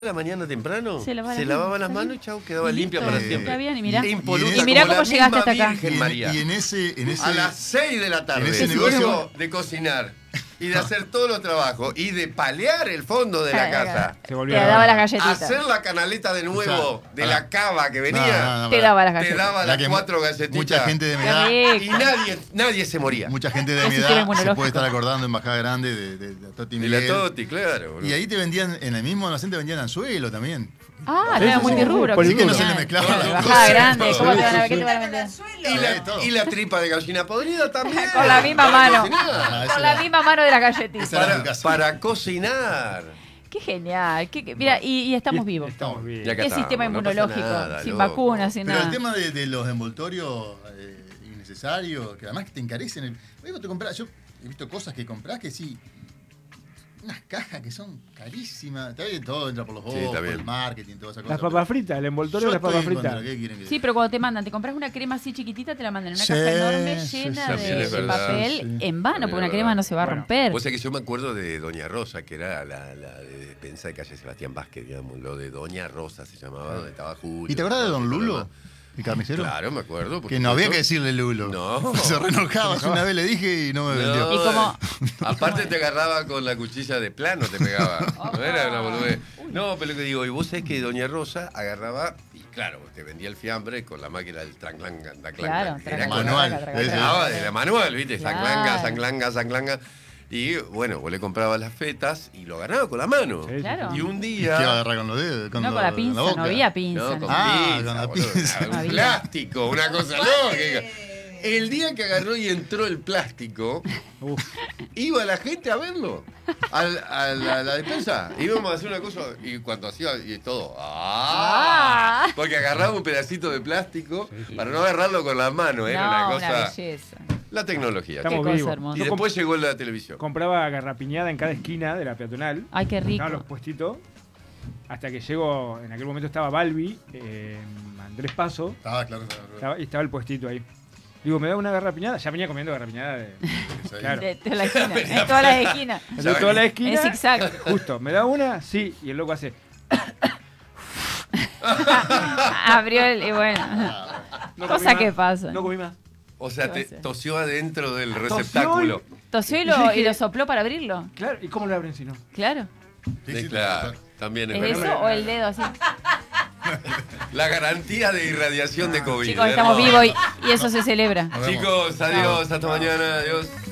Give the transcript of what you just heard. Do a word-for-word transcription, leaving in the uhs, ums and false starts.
la mañana temprano, se lavaba, se las, lavaba manos, las manos y chau, quedaba limpia para siempre. Está bien, y mirá, Impoluta, y mirá como cómo la llegaste misma hasta acá. Virgen María. Y en ese, en ese, a las seis de la tarde, en ese negocio de cocinar y de hacer todos los trabajos y de palear el fondo de la casa. Se volvió te daba las galletitas. Hacer la canaleta de nuevo o sea, de la cava que venía. No, no, no, te daba las galletitas. Te daba las cuatro galletitas. Mucha gente de mi edad. Y nadie, nadie se moría. Mucha gente de mi edad se puede estar acordando en Bajada Grande de, de, de la Toti Miguel. De la Toti, claro. Bro. Y ahí te vendían, en el mismo almacén te vendían anzuelo también. Ah, era multirrubro. Así que no se le mezclaban las cosas. Bajada Grande, ¿cómo te van a ver? ¿Qué te van a vender? Y la, y la tripa de gallina podrida también. Con la misma mano. Ah, Con la misma mano de la galletita. Para, para cocinar. Qué genial. Qué, qué, mira, y, y estamos vivos. Estamos vivos. ¿Qué estamos, sistema no inmunológico? Nada, sin loco. vacunas, sin Pero nada. el tema de, de los envoltorios eh, innecesarios, que además que te encarecen. El, oye, vos te comprás, yo he visto cosas que comprás que sí. Unas cajas que son carísimas. Está bien, todo entra por los ojos, Sí, por el marketing, toda esa cosa. Las papas fritas, el envoltorio de las papas fritas. Que sí, pero cuando te mandan, te compras una crema así chiquitita, te la mandan en una sí, caja enorme sí, llena sí, de, sí, es de verdad. papel Sí. en vano, porque una Es crema verdad. no se va Bueno, a romper. Vos sabés que yo me acuerdo de Doña Rosa, que era la, la de despensa de calle Sebastián Vázquez, digamos, lo de Doña Rosa se llamaba, donde estaba Julio. ¿Y te acuerdas de Don todo Lulo? eso. ¿El carnicero? Claro, me acuerdo. Que no había que decirle Lulo. No. Se reenojaba. Una vez le dije y no me vendió. No, Y como- aparte te agarraba con la cuchilla de plano, te pegaba. No era una boludez. No, pero lo que digo, y vos sabés que Doña Rosa agarraba, y claro, te vendía el fiambre con la máquina del tranclanga, Claro, Era tranclanga, con- manual. tranclanga, Ese. tranclanga. Daba de la manual, ¿viste? Claro. Zanclanga, zanclanga, zanclanga. Y bueno, vos le comprabas las fetas y lo agarraba con la mano. Sí, sí, Claro. Y un ¿Qué día. iba a agarrar con los dedos? No, con la pinza, boca. no había pinza. No, no. con Ah, pinza, con la boludo, pinza. un No había. plástico, una cosa lógica. El día que agarró y entró el plástico, Uf. iba la gente a verlo. Al- A, la, a la despensa. Íbamos a hacer una cosa y cuando hacía y todo. ¡Ah! Ah. Porque agarraba un pedacito de plástico Sí, sí. para no agarrarlo con la mano. Era No, una una cosa. belleza. La tecnología. Estamos Qué cosa vivos. hermosa. Y Yo comp- después llegó la televisión. compraba garrapiñada en cada esquina de la peatonal. Ay, qué rico. Estaban los puestitos. Hasta que llegó, en aquel momento estaba Balbi, eh, Andrés Paso, Estaba claro. claro. estaba, y estaba el puestito ahí. Digo, ¿me da una garrapiñada? Ya venía comiendo garrapiñada de, claro. De, de la esquina, en todas las esquinas. de toda la esquina. En zigzag. Justo, ¿me da una? Sí. Y el loco hace. Abrió el. Y bueno. No Cosa comí que más, pasa. No comí más. O sea, ¿Qué te va a hacer? tosió adentro del Tosió receptáculo. Tosió y Y yo lo, dije- y lo sopló para abrirlo. Claro, ¿y cómo lo abren si no? Claro. Sí, Sí, sí, claro, también es, ¿Es verdad. eso o el dedo así? La garantía de irradiación de COVID. Chicos, estamos hermoso. vivos y, y eso se celebra. Nos vemos. Chicos, adiós, hasta mañana, adiós.